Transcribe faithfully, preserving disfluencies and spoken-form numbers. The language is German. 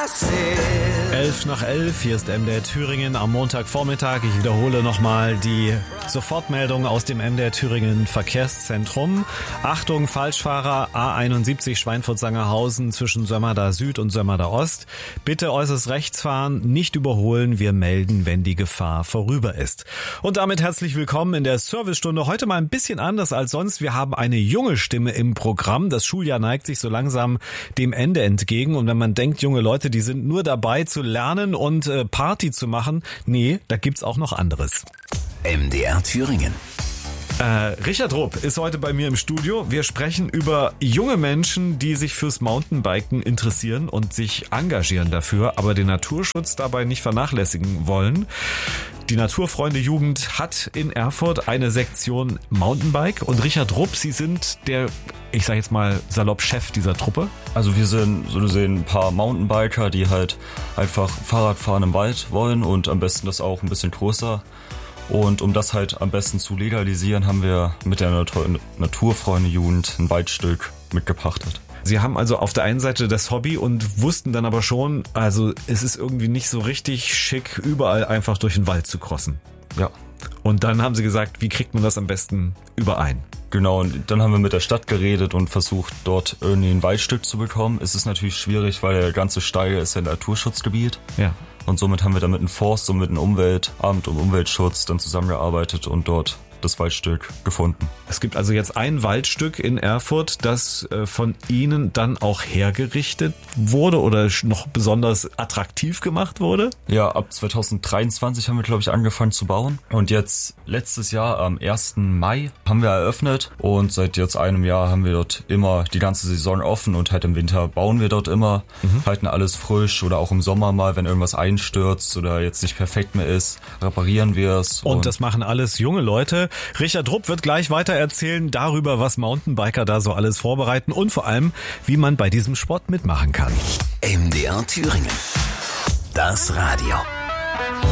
Elf nach elf, hier ist M D R Thüringen am Montagvormittag. Ich wiederhole nochmal die Sofortmeldung aus dem M D R Thüringen Verkehrszentrum. Achtung, Falschfahrer, A einundsiebzig Schweinfurt-Sangerhausen zwischen Sömmerda Süd und Sömmerda Ost. Bitte äußerst rechts fahren, nicht überholen. Wir melden, wenn die Gefahr vorüber ist. Und damit herzlich willkommen in der Servicestunde. Heute mal ein bisschen anders als sonst. Wir haben eine junge Stimme im Programm. Das Schuljahr neigt sich so langsam dem Ende entgegen. Und wenn man denkt, junge Leute, die sind nur dabei zu lernen und äh, Party zu machen. Nee, da gibt's auch noch anderes. M D R Thüringen. Äh, Richard Rupp ist heute bei mir im Studio. Wir sprechen über junge Menschen, die sich fürs Mountainbiken interessieren und sich engagieren dafür, aber den Naturschutz dabei nicht vernachlässigen wollen. Die Naturfreunde Jugend hat in Erfurt eine Sektion Mountainbike und Richard Rupp, Sie sind der, ich sag jetzt mal salopp, Chef dieser Truppe. Also wir sind so gesehen ein paar Mountainbiker, die halt einfach Fahrradfahren im Wald wollen und am besten das auch ein bisschen größer. Und um das halt am besten zu legalisieren, haben wir mit der Natur- Naturfreunde-Jugend ein Waldstück mitgepachtet. Sie haben also auf der einen Seite das Hobby und wussten dann aber schon, also es ist irgendwie nicht so richtig schick, überall einfach durch den Wald zu crossen. Ja. Und dann haben Sie gesagt, wie kriegt man das am besten überein? Genau, und dann haben wir mit der Stadt geredet und versucht, dort irgendwie ein Waldstück zu bekommen. Es ist natürlich schwierig, weil der ganze Steige ist ja ein Naturschutzgebiet. Ja. Und somit haben wir dann mit dem Forst und mit dem Umweltamt und Umweltschutz dann zusammengearbeitet und dort das Waldstück gefunden. Es gibt also jetzt ein Waldstück in Erfurt, das äh, von Ihnen dann auch hergerichtet wurde oder noch besonders attraktiv gemacht wurde? Ja, ab zwanzig dreiundzwanzig haben wir, glaube ich, angefangen zu bauen. Und jetzt letztes Jahr am ersten Mai haben wir eröffnet und seit jetzt einem Jahr haben wir dort immer die ganze Saison offen und halt im Winter bauen wir dort immer, mhm. halten alles frisch oder auch im Sommer mal, wenn irgendwas einstürzt oder jetzt nicht perfekt mehr ist, reparieren wir es. Und, und das machen alles junge Leute. Richard Rupp wird gleich weiter erzählen darüber, was Mountainbiker da so alles vorbereiten und vor allem, wie man bei diesem Sport mitmachen kann. M D R Thüringen. Das Radio.